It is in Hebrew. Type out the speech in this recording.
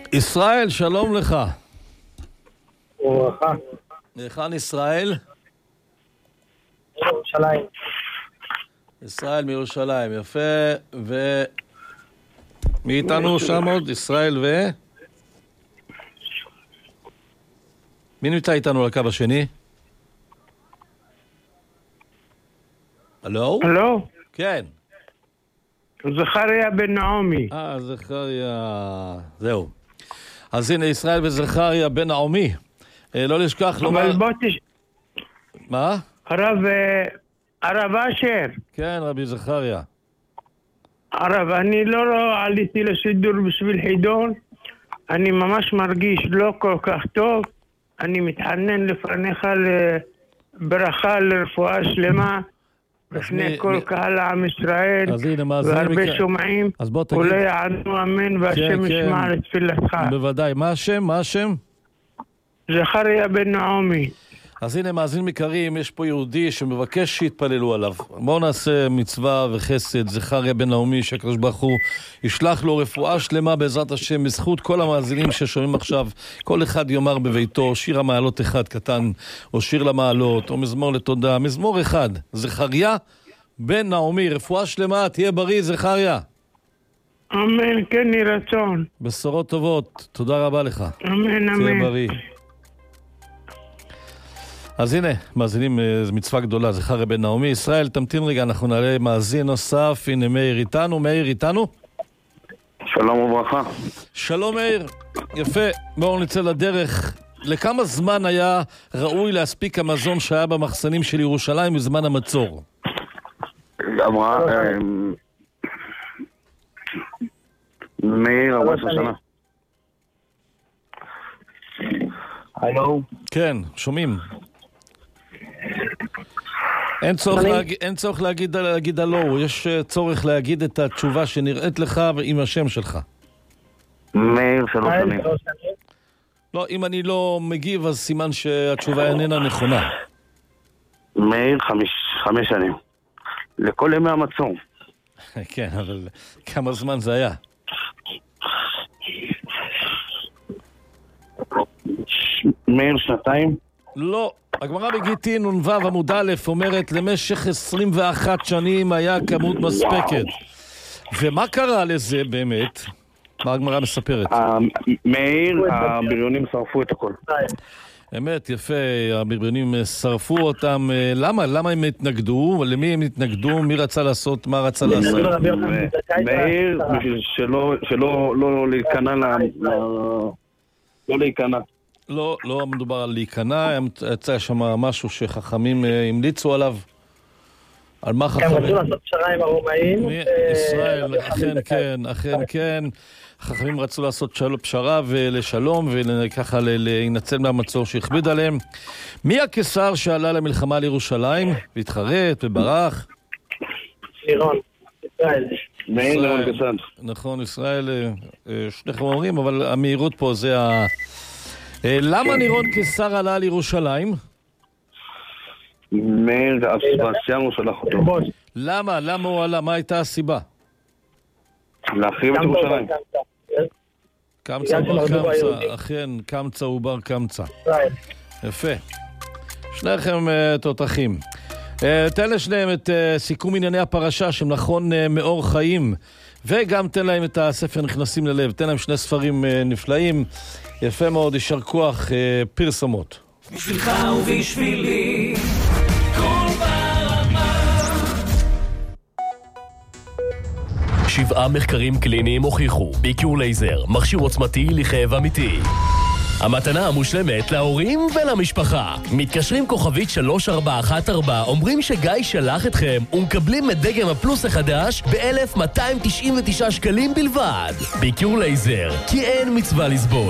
ישראל, שלום לך. וברכה. היכן ישראל? ירושלים. ישראל מירושלים, יפה. מי איתנו שם עוד? ישראל מי נמצא איתנו לקו השני? הלו? הלו? כן. זכריה בן נעמי. זכריה. זהו. אז הנה, ישראל וזכריה בן נעמי. לא לשכח לומר... אבל בוא מה? הרב אשר. כן, רבי זכריה. הרב, אני לא עליתי לשידור בשביל חידון. אני ממש מרגיש לא כל כך טוב. אני מתחנן לפניך לברכה לרפואה שלמה בפני כל קהל עם ישראל והרבה שומעים. ולא יענו אמן והשם ישמע לתפילתך. בוודאי. מה השם? מה השם? זכריה בן נעמי. אז הנה, מאזין מקרים, יש פה יהודי שמבקש שיתפללו עליו. בואו נעשה מצווה וחסד, זכריה בן נעמי, שהקדוש ברוך הוא ישלח לו רפואה שלמה בעזרת השם, בזכות כל המאזינים ששומעים עכשיו. כל אחד יאמר בביתו שיר המעלות אחד קטן, או שיר למעלות, או מזמור לתודה, מזמור אחד. זכריה בן נעמי, רפואה שלמה, תהיה בריא זכריה. אמן, כן יהי רצון. בשורות טובות, תודה רבה לך. אמן, אמן. תהיה בריא. אז הנה, מאזינים, מצווה גדולה, זכריה בן נעמי. ישראל, תמתין רגע, אנחנו נעלה מאזין נוסף. הנה מאיר איתנו, מאיר איתנו. שלום וברכה. שלום מאיר, יפה, בואו נצא לדרך. לכמה זמן היה ראוי להספיק המזון שהיה במחסנים של ירושלים בזמן המצור? אמרה, מאיר, 14 שנה. הלו? כן, שומעים. אין צורך להגיד הלו, יש צורך להגיד את התשובה שנראית לך עם השם שלך. מאיר, 3 שנים. לא, אם אני לא מגיב אז סימן שהתשובה איננה נכונה. מאיר, 5 שנים. לכל ימי המצור. כן, אבל כמה זמן זה היה? מאיר, 2 לא, הגמרא בגיטין נ"ו עמוד א' אומרת למשך 21 שנים היה כמות מספקת. ומה קרה לזה באמת? מה הגמרא מספרת? מאיר, הבריונים שרפו את הכל. אמת, יפה, הבריונים שרפו אותם. למה הם התנגדו? למי הם התנגדו? מי רצה לעשות? מה רצה לעשות? מאיר, בשביל שלא להיכנע לא להיכנע. לא מדובר על להיכנע, יצא שם משהו שחכמים המליצו עליו. על מה חכמים? הם רצו לעשות פשרה עם הרומאים. ישראל, אכן כן. חכמים רצו לעשות פשרה ולשלום וככה להינצל מהמצור שהכביד עליהם. מי הקיסר שעלה למלחמה לירושלים והתחרט וברח? לירון, ישראל. לירון גסד. נכון, ישראל, שניכם אומרים, אבל המהירות פה זה למה נירון קיסר עלה לירושלים? מאיר, אסבסיאן הוא שלח אותו. למה הוא עלה? מה הייתה הסיבה? להחריב את ירושלים. קמצא ובר קמצא, אכן, קמצא ובר קמצא. יפה. שניכם תותחים. תן לשניהם את סיכום ענייני הפרשה של נכון מאור חיים, וגם תן להם את הספר נכנסים ללב. תן להם 2 ספרים נפלאים. יפה מאוד, יישר כוח, פרסומות. בשבילך ובשבילי כל ברמה. 7 מחקרים קליניים הוכיחו ביקור לייזר, מכשיר עוצמתי לכאב אמיתי. המתנה המושלמת להורים ולמשפחה. מתקשרים כוכבית 3414, אומרים שגיא שלח אתכם ומקבלים את דגם הפלוס החדש ב-1,299 שקלים בלבד. ביקור לייזר, כי אין מצווה לסבול.